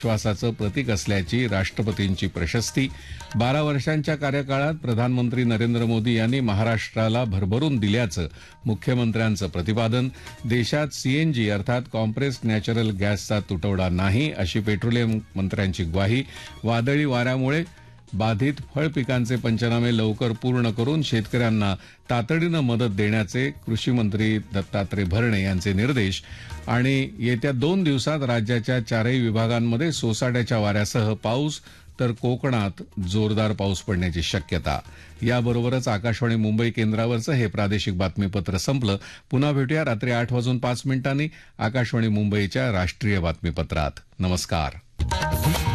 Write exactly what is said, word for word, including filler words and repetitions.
विश्वासाचं प्रतीक असल्याची राष्ट्रपतींची प्रशस्ती. बारा वर्षांच्या कार्यकाळात प्रधानमंत्री नरेंद्र मोदी यांनी महाराष्ट्राला भरभरून दिल्याचं मुख्यमंत्र्यांचं प्रतिपादन. देशात सीएनजी अर्थात कॉम्प्रेस्ड नॅचरल गॅसचा तुटवडा नाही अशी पेट्रोलियम मंत्र्यांची ग्वाही. वादळी वाऱ्यामुळे बाधित फळ पिकांचे पंचनामे लवकर पूर्ण करून शेतकऱ्यांना तातडीनं मदत देण्याचे कृषीमंत्री दत्तात्रय भरणे यांचे निर्देश. आणि येत्या दोन दिवसात राज्याच्या चारही विभागांमध्ये सोसाट्याच्या वाऱ्यासह पाऊस तर कोकणात जोरदार पाऊस पडण्याची शक्यता. याबरोबरच आकाशवाणी मुंबई केंद्रावरचं हे प्रादेशिक बातमीपत्र संपलं. पुन्हा भेटूया रात्री आठ वाजून पाच मिनिटांनी आकाशवाणी मुंबईच्या राष्ट्रीय बातमीपत्रात. नमस्कार.